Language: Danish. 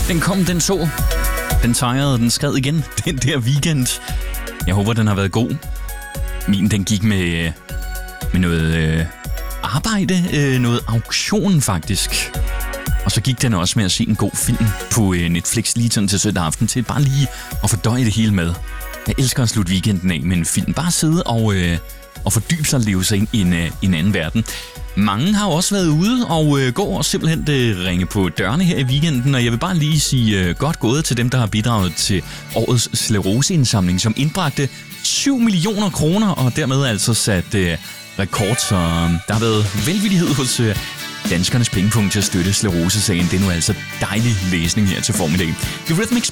Den kom, den så. Den sejrede, den skred igen. Den der weekend. Jeg håber, den har været god. Min, den gik med noget arbejde. Noget auktion, faktisk. Og så gik den også med at se en god film på Netflix lige sådan til søndag aften, til bare lige at fordøje det hele med. Jeg elsker at slutte weekenden af med en film. Bare sidde og fordybe sig og leve sig ind i en anden verden. Mange har også været ude og gå og simpelthen ringe på dørene her i weekenden, og jeg vil bare lige sige godt gået til dem, der har bidraget til årets skleroseindsamling, som indbragte 7 millioner kroner, og dermed altså sat rekord, så der har været velvillighed hos danskernes pengepunkt til at støtte sklerosesagen. Det er nu altså dejlig læsning her til formiddag. Eurythmics